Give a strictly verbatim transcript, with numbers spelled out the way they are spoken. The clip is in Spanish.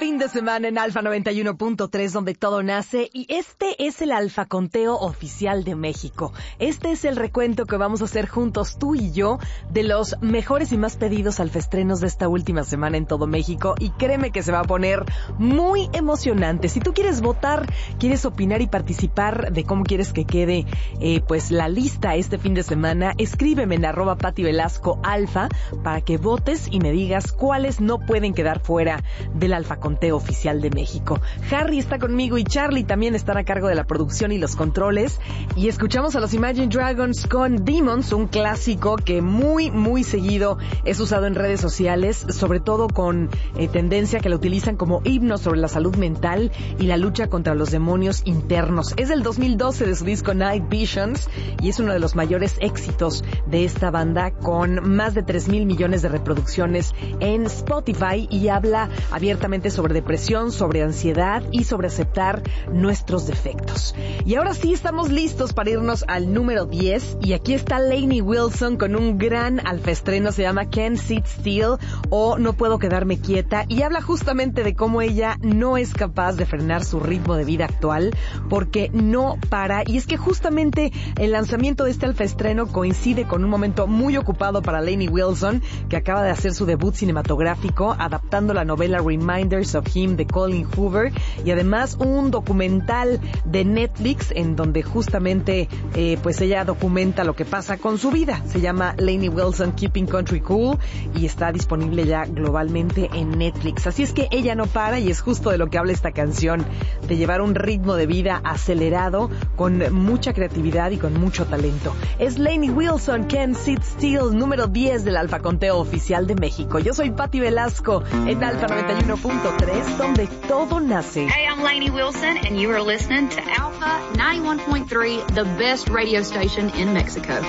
fin de semana en Alfa noventa y uno punto tres, donde todo nace, y este es el Alfa Conteo Oficial de México. Este es el recuento que vamos a hacer juntos, tú y yo, de los mejores y más pedidos alfaestrenos de esta última semana en todo México, y créeme que se va a poner muy emocionante. Si tú quieres votar, quieres opinar y participar de cómo quieres que quede eh, pues la lista este fin de semana, escríbeme en arroba Pati Velasco Alfa para que votes y me digas cuáles no pueden quedar fuera del Alfa Conteo Oficial de México. Harry está conmigo y Charlie también están a cargo de la producción y los controles, y escuchamos a los Imagine Dragons con Demons, un clásico que muy muy seguido es usado en redes sociales, sobre todo con eh, tendencia que lo utilizan como himno sobre la salud mental y la lucha contra los demonios internos. Es del dos mil doce, de su disco Night Visions, y es uno de los mayores éxitos de esta banda, con más de tres mil millones de reproducciones en Spotify, y habla abiertamente sobre depresión, sobre ansiedad y sobre aceptar nuestros defectos. Y ahora sí estamos listos para irnos al número diez, y aquí está Lainey Wilson con un gran alfaestreno, se llama Can't Sit Still o No Puedo Quedarme Quieta, y habla justamente de cómo ella no es capaz de frenar su ritmo de vida actual porque no para. Y es que justamente el lanzamiento de este alfaestreno coincide con un momento muy ocupado para Lainey Wilson, que acaba de hacer su debut cinematográfico adaptando la novela Reminders of Him de Colin Hoover, y además un documental de Netflix en donde justamente eh, pues ella documenta lo que pasa con su vida. Se llama Lainey Wilson Keeping Country Cool y está disponible ya globalmente en Netflix. Así es que ella no para, y es justo de lo que habla esta canción, de llevar un ritmo de vida acelerado con mucha creatividad y con mucho talento. Es Lainey Wilson, Can't Sit Still, número diez del Alfa Conteo Oficial de México. Yo soy Pati Velasco en Alfa noventa y uno punto tres, donde todo nace. Hey, I'm Lainey Wilson, and you are listening to Alpha ninety-one point three, the best radio station in Mexico.